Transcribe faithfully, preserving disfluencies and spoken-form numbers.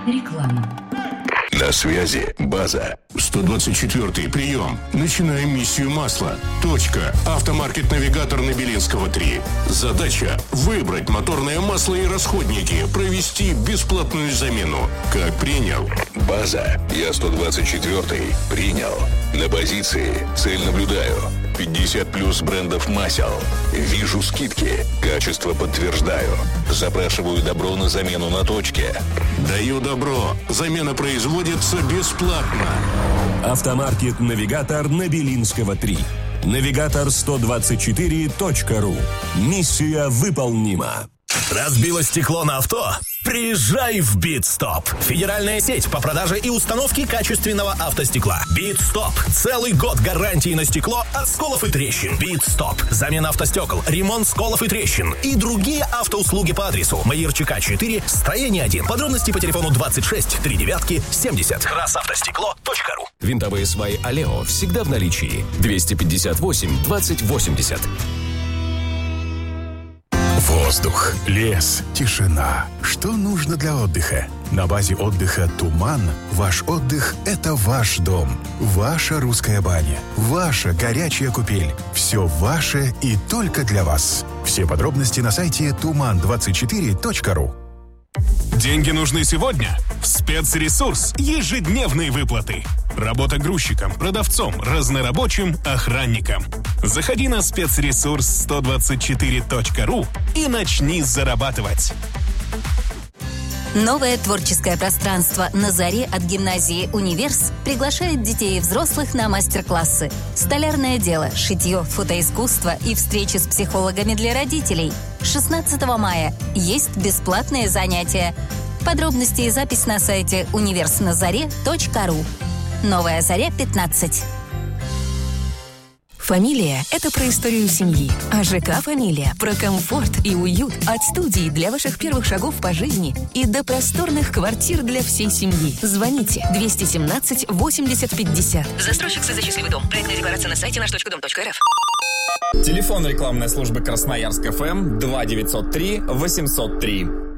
Реклама. На связи база. сто двадцать четвёртый прием. Начинаем миссию масла. Точка. Автомаркет-навигатор на Белинского три. Задача – выбрать моторное масло и расходники, провести бесплатную замену. Как принял? База. Я сто двадцать четвёртый. Принял. На позиции. Цель наблюдаю. пятьдесят плюс брендов масел. Вижу скидки. Качество подтверждаю. Запрашиваю добро на замену на точке. Даю добро. Замена производится бесплатно. Автомаркет-навигатор на Белинского три. Навигатор сто двадцать четыре точка ру. Миссия выполнима. Разбило стекло на авто? Приезжай в Битстоп. Федеральная сеть по продаже и установке качественного автостекла. Битстоп. Целый год гарантии на стекло от сколов и трещин. Битстоп. Замена автостекол, ремонт сколов и трещин и другие автоуслуги по адресу Маирчика четыре, строение один. Подробности по телефону двадцать шесть три девятки семьдесят. красавтостекло точка ру. Винтовые сваи Алео всегда в наличии. двести пятьдесят восемь двадцать восемьдесят. Воздух, лес, тишина. Что нужно для отдыха? На базе отдыха «Туман» ваш отдых – это ваш дом. Ваша русская баня. Ваша горячая купель. Все ваше и только для вас. Все подробности на сайте туман двадцать четыре точка ру. Деньги нужны сегодня? Спецресурс. Ежедневные выплаты. Работа грузчиком, продавцом, разнорабочим, охранником. Заходи на спецресурс сто двадцать четыре точка ру и начни зарабатывать. Новое творческое пространство «На заре» от гимназии «Универс» приглашает детей и взрослых на мастер-классы. Столярное дело, шитье, фотоискусство и встречи с психологами для родителей. шестнадцатого мая есть бесплатные занятия. Подробности и запись на сайте универс на заре точка ру. Новая заря пятнадцать. Фамилия – это про историю семьи, а ЖК «Фамилия» – про комфорт и уют. От студии для ваших первых шагов по жизни и до просторных квартир для всей семьи. Звоните двести семнадцать восемьдесят пятьдесят. Застройщик «За счастливый дом». Проектная декларация на сайте наш точка дом точка эр эф. Телефон рекламной службы Красноярск ФМ два девятьсот три восемьсот три.